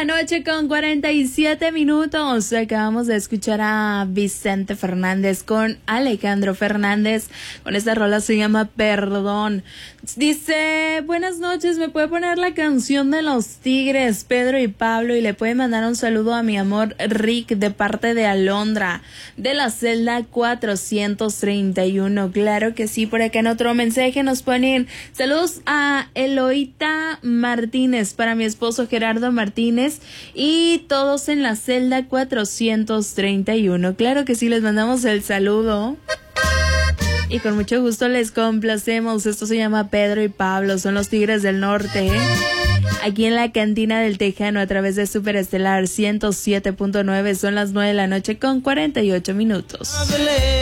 la noche con 47 minutos. Acabamos de escuchar a Vicente Fernández con Alejandro Fernández. Con esta rola se llama Perdón. Dice, buenas noches, ¿me puede poner la canción de los Tigres, Pedro y Pablo? Y le puede mandar un saludo a mi amor Rick de parte de Alondra, de la celda 431. Claro que sí, por acá en otro mensaje nos ponen saludos a Eloíta Martínez, para mi esposo Gerardo Martínez y todos en la celda 431. Claro que sí, les mandamos el saludo. Y con mucho gusto les complacemos. Esto se llama Pedro y Pablo, son los Tigres del Norte, aquí en la Cantina del Tejano a través de Superestelar 107.9. Son las 9 de la noche con 48 minutos.